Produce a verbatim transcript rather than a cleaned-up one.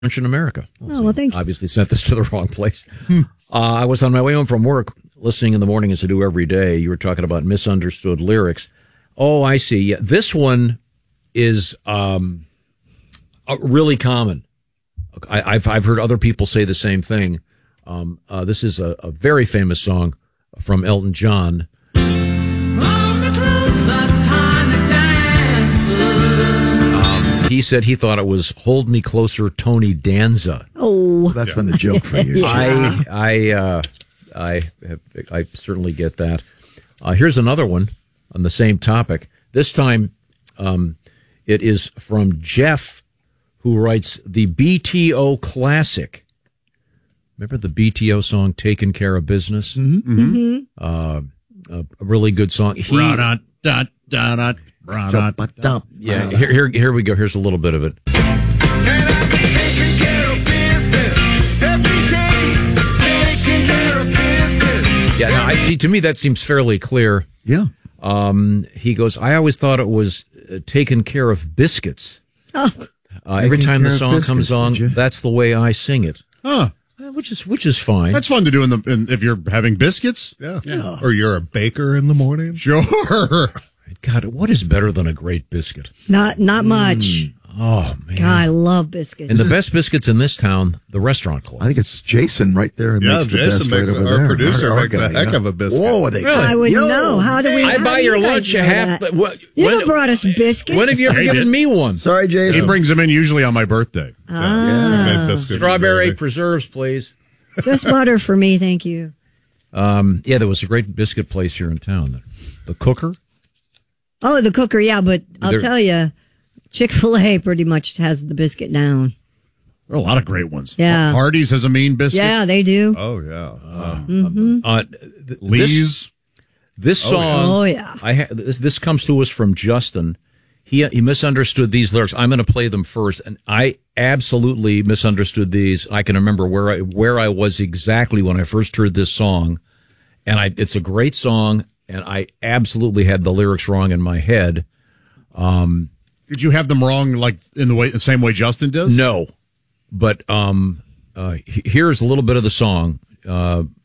French in America. Oh, well, thank you. Obviously sent this to the wrong place. Hmm. Uh, I was on my way home from work, listening in the morning as I do every day. You were talking about misunderstood lyrics. Oh, I see. Yeah, this one is um, uh, really common. I, I've I've heard other people say the same thing. Um, uh, this is a, a very famous song from Elton John. Um, he said he thought it was "Hold Me Closer, Tony Danza." Oh, well, that's yeah. been the joke for you. I I uh, I have, I certainly get that. Uh, here's another one on the same topic. This time, um, it is from Jeff, who writes the B T O classic. Remember the B T O song "Taking Care of Business"? Mm-hmm. Mm-hmm. Uh, a really good song. He, yeah, here, here, here we go. Here's a little bit of it. And I've been taking care of business every day, taking care of business. Yeah, now I see. To me, that seems fairly clear. Yeah. Um, he goes, I always thought it was uh, taking care of biscuits. Oh. Uh, every time the song biscuits, comes on, that's the way I sing it. Huh. Which is which is fine. That's fun to do in the in, if you're having biscuits. Yeah. yeah. Or you're a baker in the morning. Sure. God, what is better than a great biscuit? Not not much. Mm. Oh, man. God, I love biscuits. And the best biscuits in this town, the Restaurant Club. I think it's Jason right there. Yeah, makes Jason the makes best right a, over our there. producer our, our makes guy, a heck yeah. of a biscuit. Whoa, are they really? I would Yo, know. How do we? I buy do your you lunch know half. that? What, you when, never brought us biscuits. When have you ever given me one? Sorry, Jason. He brings them in usually on my birthday. Ah. Yeah, biscuits Strawberry preserves, please. Just butter for me, thank you. Um, yeah, there was a great biscuit place here in town. The, the Cooker. Oh, the Cooker, yeah, but I'll They're, tell you, Chick-fil-A pretty much has the biscuit down. There are a lot of great ones. Yeah. Hardee's has a mean biscuit. Yeah, they do. Oh, yeah. Uh, mm-hmm. uh, th- Lee's. This, this song, oh, yeah. I ha- this, this comes to us from Justin. He he misunderstood these lyrics. I'm going to play them first, and I absolutely misunderstood these. I can remember where I where I was exactly when I first heard this song, and I it's a great song, and I absolutely had the lyrics wrong in my head. Um, Did you have them wrong, like in the way the same way Justin does? No, but um, uh, here's a little bit of the song. Uh,